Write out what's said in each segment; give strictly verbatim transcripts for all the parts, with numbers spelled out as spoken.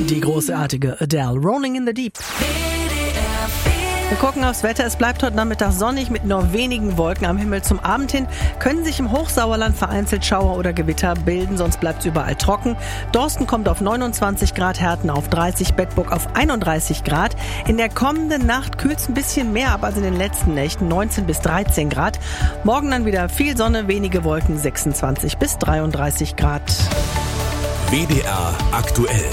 Die großartige Adele, Rolling in the Deep. Wir gucken aufs Wetter. Es bleibt heute Nachmittag sonnig mit nur wenigen Wolken am Himmel. Zum Abend hin können sich im Hochsauerland vereinzelt Schauer oder Gewitter bilden, sonst bleibt es überall trocken. Dorsten kommt auf neunundzwanzig Grad, Herten auf dreißig, Bedburg auf einunddreißig Grad. In der kommenden Nacht kühlt es ein bisschen mehr ab als in den letzten Nächten, neunzehn bis dreizehn Grad. Morgen dann wieder viel Sonne, wenige Wolken, sechsundzwanzig bis dreiunddreißig Grad. W D R aktuell.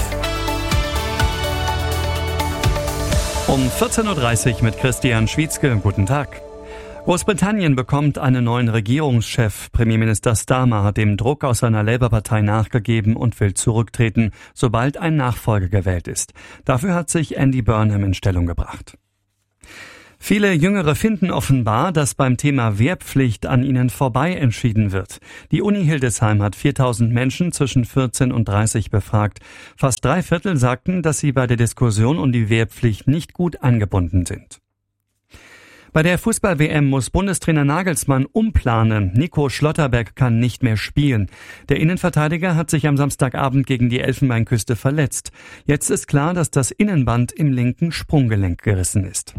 Um vierzehn Uhr dreißig mit Christian Schwietzke. Guten Tag. Großbritannien bekommt einen neuen Regierungschef. Premierminister Starmer hat dem Druck aus seiner Labour-Partei nachgegeben und will zurücktreten, sobald ein Nachfolger gewählt ist. Dafür hat sich Andy Burnham in Stellung gebracht. Viele Jüngere finden offenbar, dass beim Thema Wehrpflicht an ihnen vorbei entschieden wird. Die Uni Hildesheim hat viertausend Menschen zwischen vierzehn und dreißig befragt. Fast drei Viertel sagten, dass sie bei der Diskussion um die Wehrpflicht nicht gut eingebunden sind. Bei der Fußball-W M muss Bundestrainer Nagelsmann umplanen. Nico Schlotterbeck kann nicht mehr spielen. Der Innenverteidiger hat sich am Samstagabend gegen die Elfenbeinküste verletzt. Jetzt ist klar, dass das Innenband im linken Sprunggelenk gerissen ist.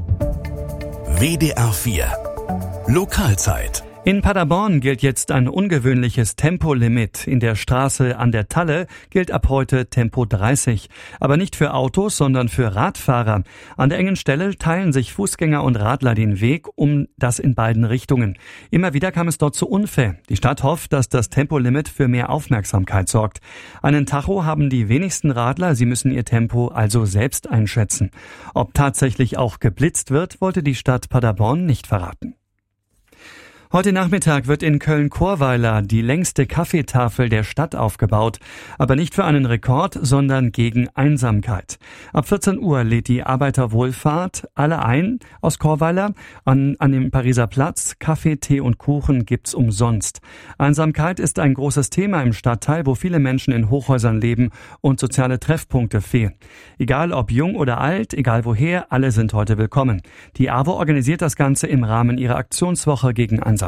W D R vier Lokalzeit. In Paderborn gilt jetzt ein ungewöhnliches Tempolimit. In der Straße an der Talle gilt ab heute Tempo dreißig. Aber nicht für Autos, sondern für Radfahrer. An der engen Stelle teilen sich Fußgänger und Radler den Weg, um das in beiden Richtungen. Immer wieder kam es dort zu Unfällen. Die Stadt hofft, dass das Tempolimit für mehr Aufmerksamkeit sorgt. Einen Tacho haben die wenigsten Radler, sie müssen ihr Tempo also selbst einschätzen. Ob tatsächlich auch geblitzt wird, wollte die Stadt Paderborn nicht verraten. Heute Nachmittag wird in Köln-Chorweiler die längste Kaffeetafel der Stadt aufgebaut. Aber nicht für einen Rekord, sondern gegen Einsamkeit. Ab vierzehn Uhr lädt die Arbeiterwohlfahrt alle ein aus Chorweiler. An, an dem Pariser Platz Kaffee, Tee und Kuchen gibt's umsonst. Einsamkeit ist ein großes Thema im Stadtteil, wo viele Menschen in Hochhäusern leben und soziale Treffpunkte fehlen. Egal ob jung oder alt, egal woher, alle sind heute willkommen. Die A W O organisiert das Ganze im Rahmen ihrer Aktionswoche gegen Einsamkeit.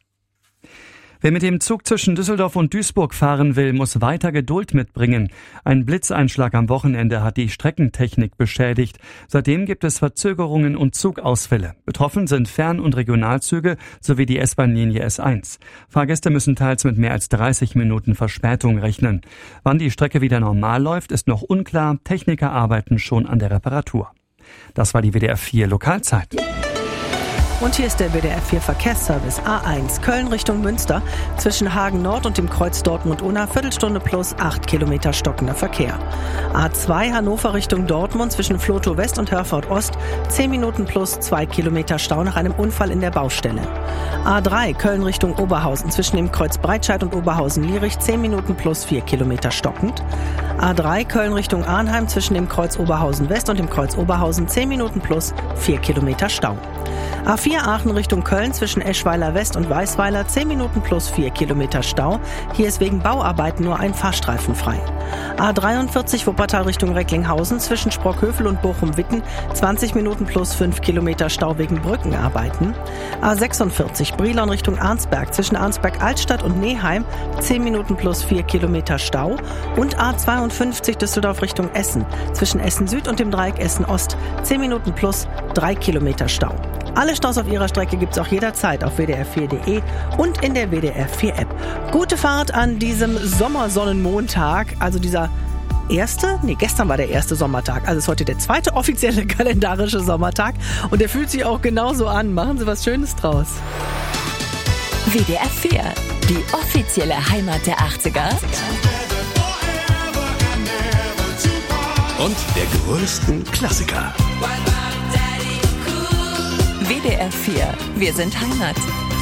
Wer mit dem Zug zwischen Düsseldorf und Duisburg fahren will, muss weiter Geduld mitbringen. Ein Blitzeinschlag am Wochenende hat die Streckentechnik beschädigt. Seitdem gibt es Verzögerungen und Zugausfälle. Betroffen sind Fern- und Regionalzüge sowie die S-Bahn-Linie S eins. Fahrgäste müssen teils mit mehr als dreißig Minuten Verspätung rechnen. Wann die Strecke wieder normal läuft, ist noch unklar. Techniker arbeiten schon an der Reparatur. Das war die W D R vier Lokalzeit. Und hier ist der W D R vier Verkehrsservice. A eins Köln Richtung Münster. Zwischen Hagen Nord und dem Kreuz Dortmund-Unna Viertelstunde plus acht Kilometer stockender Verkehr. A zwei Hannover Richtung Dortmund zwischen Flotow West und Herford Ost. zehn Minuten plus zwei Kilometer Stau nach einem Unfall in der Baustelle. A drei Köln Richtung Oberhausen zwischen dem Kreuz Breitscheid und Oberhausen-Lierich. zehn Minuten plus vier Kilometer stockend. A drei Köln Richtung Arnheim zwischen dem Kreuz Oberhausen West und dem Kreuz Oberhausen. zehn Minuten plus vier Kilometer Stau. A vier Aachen Richtung Köln zwischen Eschweiler West und Weißweiler, zehn Minuten plus vier Kilometer Stau. Hier ist wegen Bauarbeiten nur ein Fahrstreifen frei. A dreiundvierzig Wuppertal Richtung Recklinghausen zwischen Sprockhövel und Bochum-Witten, zwanzig Minuten plus fünf Kilometer Stau wegen Brückenarbeiten. A sechsundvierzig Brilon Richtung Arnsberg zwischen Arnsberg-Altstadt und Neheim, zehn Minuten plus vier Kilometer Stau. Und A zweiundfünfzig Düsseldorf Richtung Essen zwischen Essen Süd und dem Dreieck Essen Ost, zehn Minuten plus drei Kilometer Stau. Alle Staus auf ihrer Strecke gibt's auch jederzeit auf W D R vier Punkt de und in der W D R vier App. Gute Fahrt an diesem Sommersonnenmontag, also dieser erste, nee, gestern war der erste Sommertag, also ist heute der zweite offizielle kalendarische Sommertag und der fühlt sich auch genauso an. Machen Sie was Schönes draus. W D R vier, die offizielle Heimat der achtziger Und der größten Klassiker. W D R vier, wir sind Heimat.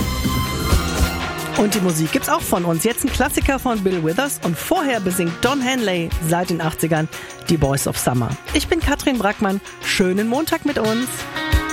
Und die Musik gibt's auch von uns. Jetzt ein Klassiker von Bill Withers und vorher besingt Don Henley seit den achtzigern die Boys of Summer. Ich bin Katrin Brackmann. Schönen Montag mit uns.